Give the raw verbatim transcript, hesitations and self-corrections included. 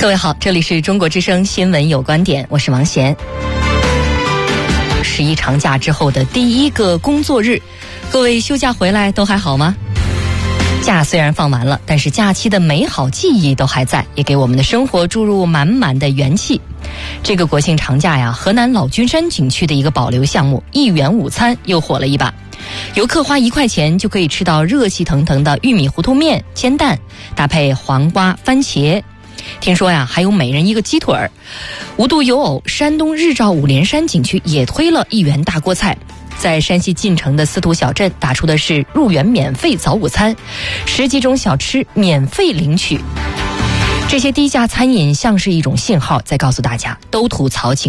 各位好，这里是中国之声新闻有观点，我是王贤。十一长假之后的第一个工作日，各位休假回来都还好吗？假虽然放完了，但是假期的美好记忆都还在，也给我们的生活注入满满的元气。这个国庆长假呀，河南老君山景区的一个保留项目一元午餐又火了一把。游客花一块钱就可以吃到热气腾腾的玉米糊涂面、煎蛋，搭配黄瓜、番茄。听说呀，还有每人一个鸡腿儿。无独有偶，山东日照五连山景区也推了一元大锅菜。在山西晋城的司徒小镇打出的是入园免费早午餐，十几种小吃免费领取。这些低价餐饮像是一种信号，在告诉大家都图曹情。